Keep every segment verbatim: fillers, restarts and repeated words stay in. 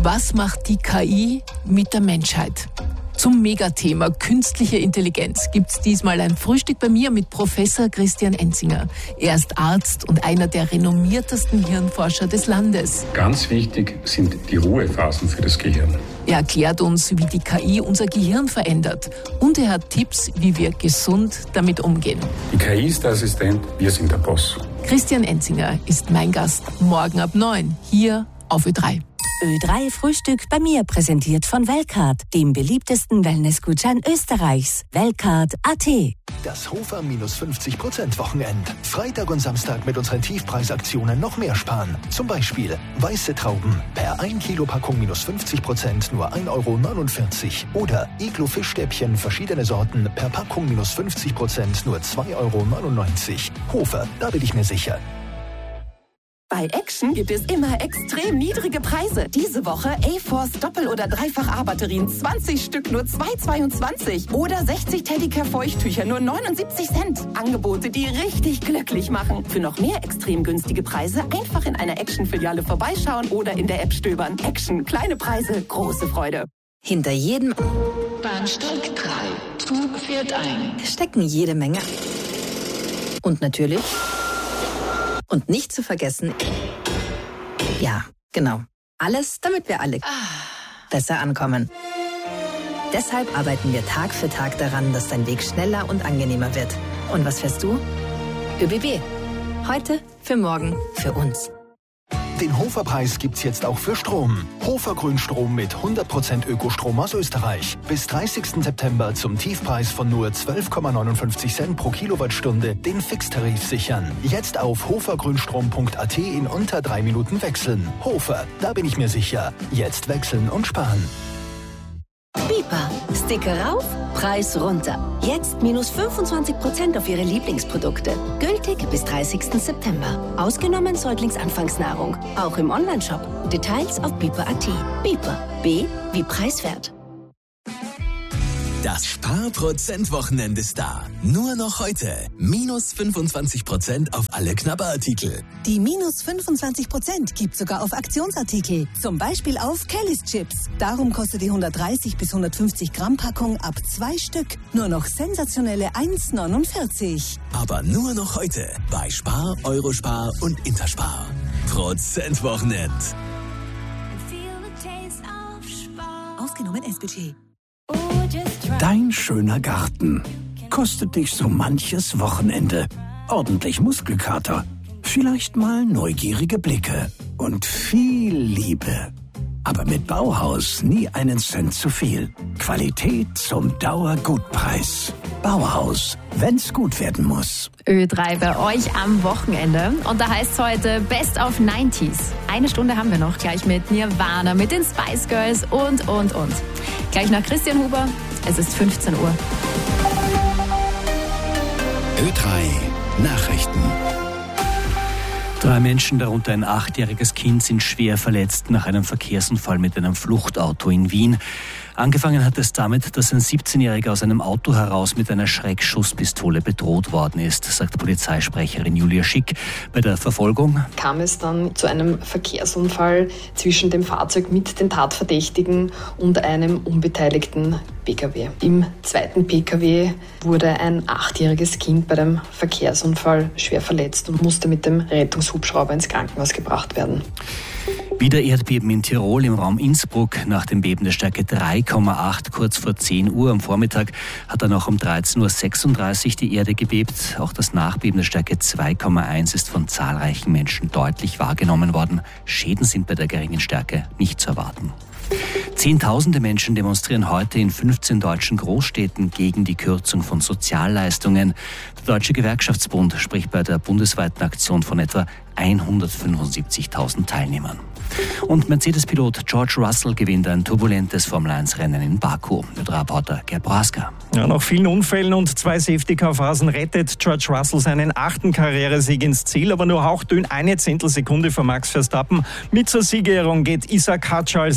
Was macht die K I mit der Menschheit? Zum Megathema künstliche Intelligenz gibt's diesmal ein Frühstück bei mir mit Professor Christian Enzinger. Er ist Arzt und einer der renommiertesten Hirnforscher des Landes. Ganz wichtig sind die Ruhephasen für das Gehirn. Er erklärt uns, wie die K I unser Gehirn verändert. Und er hat Tipps, wie wir gesund damit umgehen. Die K I ist der Assistent, wir sind der Boss. Christian Enzinger ist mein Gast morgen ab neun hier auf Ö drei. Ö drei Frühstück bei mir, präsentiert von Weltcard, dem beliebtesten Wellnessgutschein Österreichs. Weltcard Punkt a t. Das Hofer minus fünfzig Prozent Wochenend. Freitag und Samstag mit unseren Tiefpreisaktionen noch mehr sparen. Zum Beispiel weiße Trauben per ein Kilo Packung minus fünfzig Prozent nur ein Euro neunundvierzig. Oder Iglo Fischstäbchen verschiedene Sorten per Packung minus fünfzig Prozent nur zwei Euro neunundneunzig. Hofer, da bin ich mir sicher. Bei Action gibt es immer extrem niedrige Preise. Diese Woche A-Force Doppel- oder Dreifach-A-Batterien zwanzig Stück nur zwei Euro zweiundzwanzig. Oder sechzig Teddicare-Feuchttücher nur neunundsiebzig Cent. Angebote, die richtig glücklich machen. Für noch mehr extrem günstige Preise einfach in einer Action-Filiale vorbeischauen oder in der App stöbern. Action, kleine Preise, große Freude. Hinter jedem Bahnsteig drei. Zug fährt ein. stecken jede Menge. Und natürlich... Und nicht zu vergessen, ja, genau, alles, damit wir alle besser ankommen. Deshalb arbeiten wir Tag für Tag daran, dass dein Weg schneller und angenehmer wird. Und was fährst du? ÖBB. Heute, für morgen, für uns. Den Hofer-Preis gibt's jetzt auch für Strom. Hofer Grünstrom mit hundert Prozent Ökostrom aus Österreich. Bis dreißigsten September zum Tiefpreis von nur zwölf Komma neunundfünfzig Cent pro Kilowattstunde den Fixtarif sichern. Jetzt auf hofergrünstrom Punkt a t in unter drei Minuten wechseln. Hofer, da bin ich mir sicher. Jetzt wechseln und sparen. Bipa. Sticker rauf, Preis runter. Jetzt minus fünfundzwanzig Prozent auf Ihre Lieblingsprodukte. Gültig bis dreißigsten September. Ausgenommen Säuglingsanfangsnahrung. Auch im Onlineshop. Details auf bipa Punkt a t. Bipa. B wie preiswert. Das Spar-Prozent-Wochenende ist da. Nur noch heute. Minus fünfundzwanzig Prozent auf alle Knabberartikel. Die minus fünfundzwanzig Prozent gibt sogar auf Aktionsartikel. Zum Beispiel auf Kellys Chips. Darum kostet die hundertdreißig bis hundertfünfzig Gramm Packung ab zwei Stück nur noch sensationelle eins Komma neunundvierzig. Aber nur noch heute bei Spar, Eurospar und Interspar. Prozent-Wochenend. Ausgenommen S-Budget. Dein schöner Garten kostet dich so manches Wochenende. Ordentlich Muskelkater, vielleicht mal neugierige Blicke und viel Liebe. Aber mit Bauhaus nie einen Cent zu viel. Qualität zum Dauergutpreis. Bauhaus, wenn's gut werden muss. Ö drei bei euch am Wochenende. Und da heißt es heute Best of neunziger. Eine Stunde haben wir noch, gleich mit Nirvana, mit den Spice Girls und, und, und. Gleich nach Christian Huber. Es ist fünfzehn Uhr. Ö drei Nachrichten. Drei Menschen, darunter ein achtjähriges Kind, sind schwer verletzt nach einem Verkehrsunfall mit einem Fluchtauto in Wien. Angefangen hat es damit, dass ein siebzehnjähriger aus einem Auto heraus mit einer Schreckschusspistole bedroht worden ist, sagt Polizeisprecherin Julia Schick. Bei der Verfolgung kam es dann zu einem Verkehrsunfall zwischen dem Fahrzeug mit den Tatverdächtigen und einem unbeteiligten P K W. Im zweiten P K W wurde ein achtjähriges Kind bei dem Verkehrsunfall schwer verletzt und musste mit dem Rettungshubschrauber ins Krankenhaus gebracht werden. Wieder Erdbeben in Tirol im Raum Innsbruck. Nach dem Beben der Stärke drei Komma acht kurz vor zehn Uhr am Vormittag hat dann auch um dreizehn Uhr sechsunddreißig die Erde gebebt. Auch das Nachbeben der Stärke zwei Komma eins ist von zahlreichen Menschen deutlich wahrgenommen worden. Schäden sind bei der geringen Stärke nicht zu erwarten. Zehntausende Menschen demonstrieren heute in fünfzehn deutschen Großstädten gegen die Kürzung von Sozialleistungen. Der Deutsche Gewerkschaftsbund spricht bei der bundesweiten Aktion von etwa hundertfünfundsiebzigtausend Teilnehmern. Und Mercedes-Pilot George Russell gewinnt ein turbulentes Formel eins Rennen in Baku. Der Reporter Gerd Broaska. Ja, nach vielen Unfällen und zwei Safety-Car-Phasen rettet George Russell seinen achten Karrieresieg ins Ziel, aber nur hauchdünn eine Zehntelsekunde vor Max Verstappen. Mit zur Siegerehrung geht Isaac Hadjar als Dritter.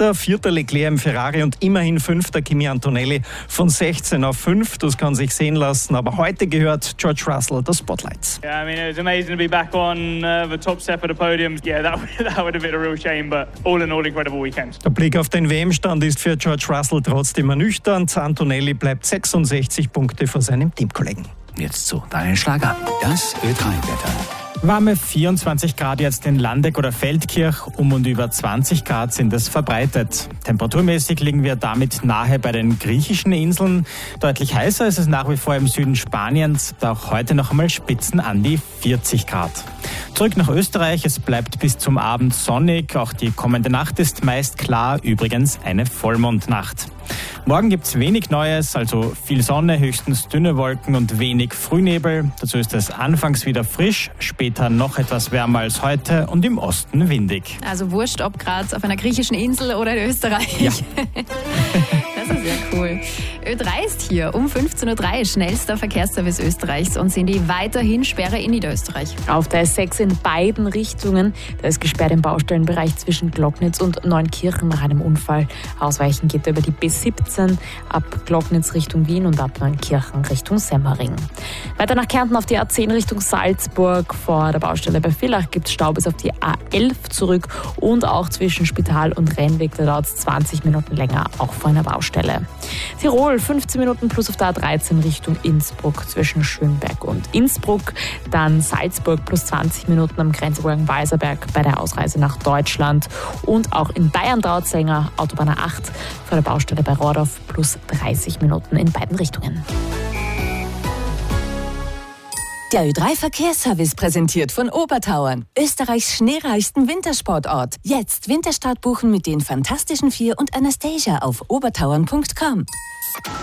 Dritter, vierter Leclerc im Ferrari und immerhin fünfter Kimi Antonelli von sechzehn auf fünf. Das kann sich sehen lassen, aber heute gehört George Russell das Spotlight. Yeah, I mean, it was amazing to be back on uh, the top step of the podium. Yeah, that, that would have been a real shame, but all in all incredible weekend. Der Blick auf den W M-Stand ist für George Russell trotzdem ernüchternd. Antonelli bleibt sechsundsechzig Punkte vor seinem Teamkollegen. Jetzt zu Daniel Schlager. Das Ö drei Wetter. Warme vierundzwanzig Grad jetzt in Landeck oder Feldkirch, um und über zwanzig Grad sind es verbreitet. Temperaturmäßig liegen wir damit nahe bei den griechischen Inseln. Deutlich heißer ist es nach wie vor im Süden Spaniens, auch heute noch einmal Spitzen an die vierzig Grad. Zurück nach Österreich, es bleibt bis zum Abend sonnig, auch die kommende Nacht ist meist klar, übrigens eine Vollmondnacht. Morgen gibt's wenig Neues, also viel Sonne, höchstens dünne Wolken und wenig Frühnebel. Dazu ist es anfangs wieder frisch, später noch etwas wärmer als heute und im Osten windig. Also wurscht, ob gerade auf einer griechischen Insel oder in Österreich. Ja. Das ist sehr cool. Ö drei ist hier um fünfzehn Uhr drei, schnellster Verkehrsservice Österreichs und sind die weiterhin Sperre in Niederösterreich. Auf der S sechs in beiden Richtungen. Da ist gesperrt im Baustellenbereich zwischen Glocknitz und Neunkirchen nach einem Unfall. Ausweichen geht über die B siebzehn ab Glocknitz Richtung Wien und ab Neunkirchen Richtung Semmering. Weiter nach Kärnten auf die A zehn Richtung Salzburg. Vor der Baustelle bei Villach gibt es Stau bis auf die A elf zurück und auch zwischen Spital und Rennweg. Da dauert es zwanzig Minuten länger, auch vor einer Baustelle. Tirol fünfzehn Minuten plus auf der A dreizehn Richtung Innsbruck zwischen Schönberg und Innsbruck. Dann Salzburg plus zwanzig Minuten am Grenzübergang Walserberg bei der Ausreise nach Deutschland. Und auch in Bayern dauert es länger, Autobahn A acht vor der Baustelle bei Rordorf plus dreißig Minuten in beiden Richtungen. Der Ö drei Verkehrsservice präsentiert von Obertauern, Österreichs schneereichsten Wintersportort. Jetzt Winterstart buchen mit den Fantastischen Vier und Anastasia auf obertauern punkt com.